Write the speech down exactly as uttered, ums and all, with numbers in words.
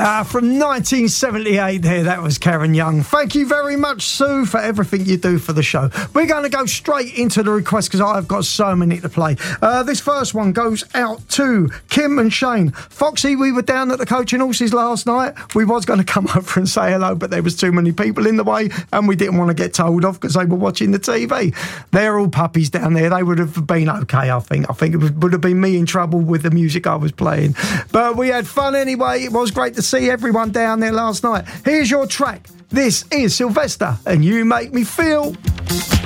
Uh, from nineteen seventy-eight there, that was Karen Young. Thank you very much, Sue, for everything you do for the show. We're going to go straight into the requests because I've got so many to play. Uh, this first one goes out to Kim and Shane. Foxy, we were down at the Coach and Horses last night. We was going to come over and say hello, but there was too many people in the way and we didn't want to get told off because they were watching the T V. They're all puppies down there. They would have been okay, I think. I think it would have been me in trouble with the music I was playing. But we had fun anyway. It was great to see everyone down there last night. Here's your track. This is Sylvester and You Make Me Feel.